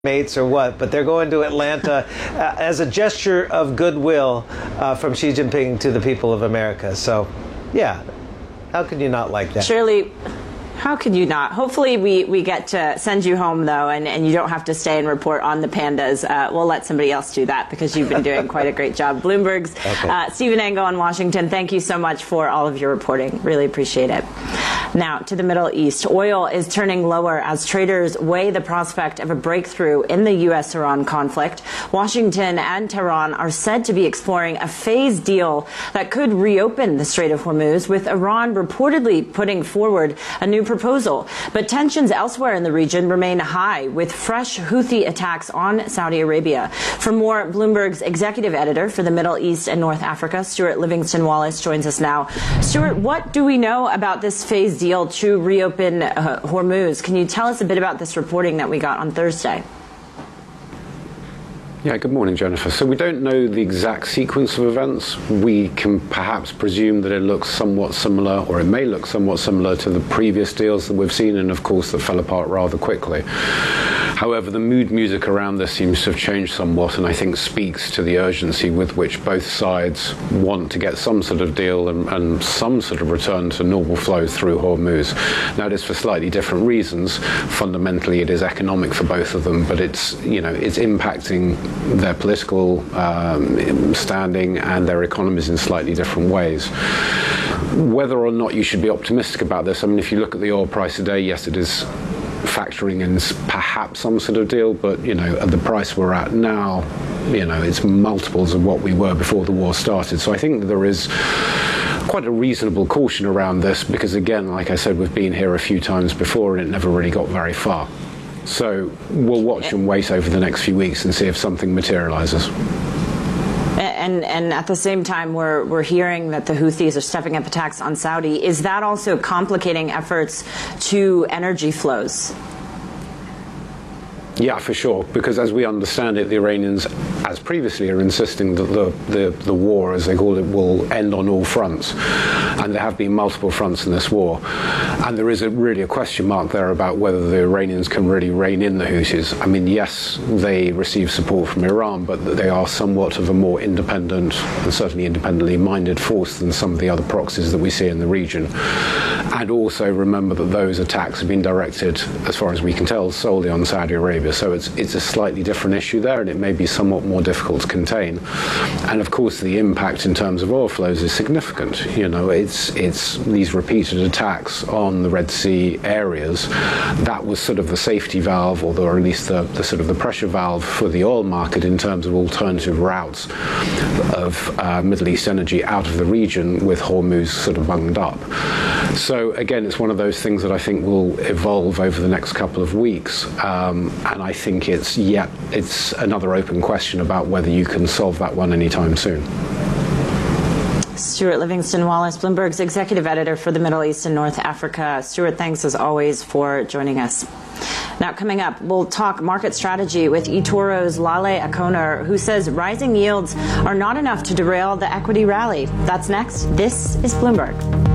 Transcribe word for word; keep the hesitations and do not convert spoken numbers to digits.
mates or what, but they're going to Atlanta uh, as a gesture of goodwill uh, from Xi Jinping to the people of America. So, yeah, how can you not like that? Shirley, how could you not? Hopefully we, we get to send you home, though, and, and you don't have to stay and report on the pandas. Uh, we'll let somebody else do that because you've been doing quite a great job. Bloomberg's okay. uh, Stephen Engel in Washington, thank you so much for all of your reporting. Really appreciate it. Now, to the Middle East. Oil is turning lower as traders weigh the prospect of a breakthrough in the U S Iran conflict. Washington and Tehran are said to be exploring a phased deal that could reopen the Strait of Hormuz, with Iran reportedly putting forward a new proposal. But tensions elsewhere in the region remain high, with fresh Houthi attacks on Saudi Arabia. For more, Bloomberg's executive editor for the Middle East and North Africa, Stuart Livingston Wallace, joins us now. Stuart, what do we know about this phased deal to reopen uh, Hormuz? Can you tell us a bit about this reporting that we got on Thursday? Yeah, good morning, Jennifer. So we don't know the exact sequence of events. We can perhaps presume that it looks somewhat similar, or it may look somewhat similar to the previous deals that we've seen, and of course that fell apart rather quickly. However, the mood music around this seems to have changed somewhat, and I think speaks to the urgency with which both sides want to get some sort of deal and, and some sort of return to normal flow through Hormuz. Now, it is for slightly different reasons. Fundamentally, it is economic for both of them, but it's, you know, it's impacting their political um, standing and their economies in slightly different ways. Whether or not you should be optimistic about this, I mean, if you look at the oil price today, yes, it is factoring in perhaps some sort of deal, but, you know, at the price we're at now, you know, it's multiples of what we were before the war started. So I think there is quite a reasonable caution around this because, again, like I said, we've been here a few times before and it never really got very far. So we'll watch and wait over the next few weeks and see if something materializes. And, and at the same time, we're, we're hearing that the Houthis are stepping up attacks on Saudi. Is that also complicating efforts to energy flows? Yeah, for sure, because as we understand it, the Iranians, as previously, are insisting that the, the, the war, as they call it, will end on all fronts. And there have been multiple fronts in this war. And there is a, really a question mark there about whether the Iranians can really rein in the Houthis. I mean, yes, they receive support from Iran, but they are somewhat of a more independent and certainly independently minded force than some of the other proxies that we see in the region. And also remember that those attacks have been directed, as far as we can tell, solely on Saudi Arabia. So it's it's a slightly different issue there, and it may be somewhat more difficult to contain. And of course, the impact in terms of oil flows is significant. You know, it's it's these repeated attacks on the Red Sea areas. That was sort of the safety valve, or, the, or at least the, the sort of the pressure valve for the oil market in terms of alternative routes of uh, Middle East energy out of the region, with Hormuz sort of bunged up. So again, it's one of those things that I think will evolve over the next couple of weeks, um, and I think it's yet it's another open question about whether you can solve that one anytime soon. Stuart Livingston Wallace, Bloomberg's executive editor for the Middle East and North Africa. Stuart, thanks as always for joining us. Now, coming up, we'll talk market strategy with eToro's Lale Akoner, who says rising yields are not enough to derail the equity rally. That's next. This is Bloomberg.